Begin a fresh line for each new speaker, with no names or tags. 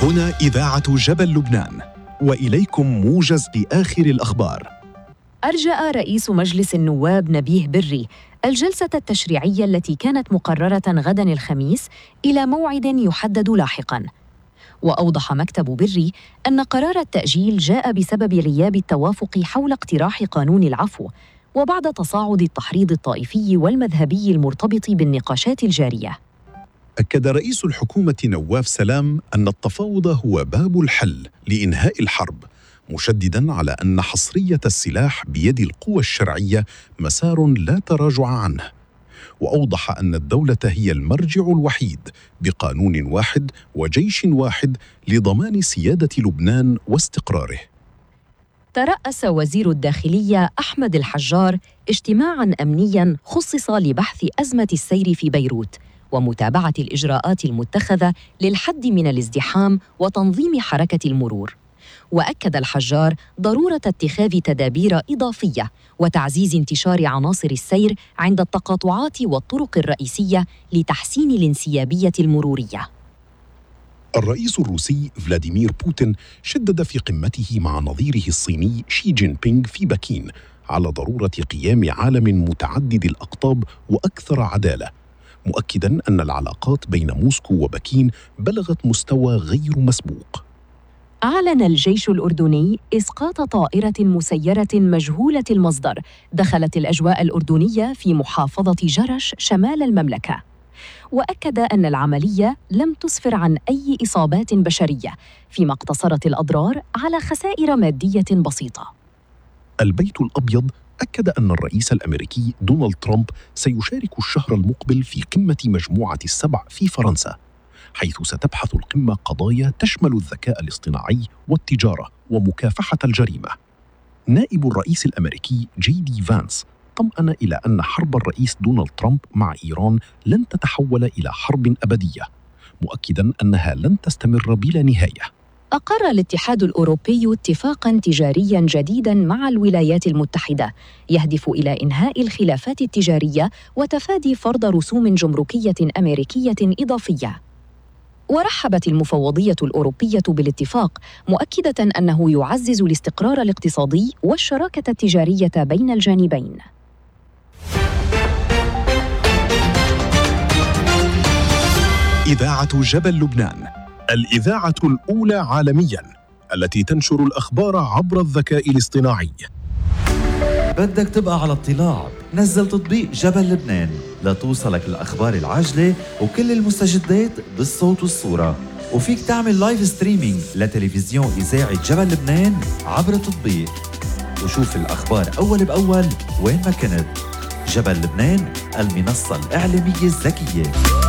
هنا إذاعة جبل لبنان، وإليكم موجز لآخر الأخبار.
أرجأ رئيس مجلس النواب نبيه بري الجلسة التشريعية التي كانت مقررة غداً الخميس إلى موعد يحدد لاحقاً. وأوضح مكتب بري أن قرار التأجيل جاء بسبب غياب التوافق حول اقتراح قانون العفو، وبعد تصاعد التحريض الطائفي والمذهبي المرتبط بالنقاشات الجارية.
أكد رئيس الحكومة نواف سلام أن التفاوض هو باب الحل لإنهاء الحرب، مشدداً على أن حصرية السلاح بيد القوى الشرعية مسار لا تراجع عنه. وأوضح أن الدولة هي المرجع الوحيد بقانون واحد وجيش واحد لضمان سيادة لبنان واستقراره.
ترأس وزير الداخلية أحمد الحجار اجتماعاً أمنياً خصص لبحث أزمة السير في بيروت ومتابعة الإجراءات المتخذة للحد من الازدحام وتنظيم حركة المرور. وأكد الحجار ضرورة اتخاذ تدابير إضافية وتعزيز انتشار عناصر السير عند التقاطعات والطرق الرئيسية لتحسين الانسيابية المرورية.
الرئيس الروسي فلاديمير بوتين شدد في قمته مع نظيره الصيني شي جين بينغ في بكين على ضرورة قيام عالم متعدد الأقطاب وأكثر عدالة، مؤكداً أن العلاقات بين موسكو وبكين بلغت مستوى غير مسبوق.
أعلن الجيش الأردني إسقاط طائرة مسيرة مجهولة المصدر دخلت الأجواء الأردنية في محافظة جرش شمال المملكة، وأكد أن العملية لم تسفر عن أي إصابات بشرية، فيما اقتصرت الأضرار على خسائر مادية بسيطة.
البيت الأبيض أكد أن الرئيس الأمريكي دونالد ترامب سيشارك الشهر المقبل في قمة مجموعة السبع في فرنسا، حيث ستبحث القمة قضايا تشمل الذكاء الاصطناعي والتجارة ومكافحة الجريمة. نائب الرئيس الأمريكي جي دي فانس طمأن إلى أن حرب الرئيس دونالد ترامب مع إيران لن تتحول إلى حرب أبدية، مؤكداً أنها لن تستمر بلا نهاية.
أقر الاتحاد الأوروبي اتفاقاً تجارياً جديداً مع الولايات المتحدة يهدف إلى إنهاء الخلافات التجارية وتفادي فرض رسوم جمركية أمريكية إضافية. ورحبت المفوضية الأوروبية بالاتفاق، مؤكدة أنه يعزز الاستقرار الاقتصادي والشراكة التجارية بين الجانبين.
إذاعة جبل لبنان، الإذاعة الأولى عالمياً التي تنشر الأخبار عبر الذكاء الاصطناعي.
بدك تبقى على اطلاع؟ نزل تطبيق جبل لبنان لتوصلك الأخبار العاجلة وكل المستجدات بالصوت والصورة، وفيك تعمل لايف ستريمينج لتلفزيون إذاعة جبل لبنان عبر التطبيق وشوف الأخبار أول بأول وين ما كنت. جبل لبنان، المنصة الإعلامية الذكية.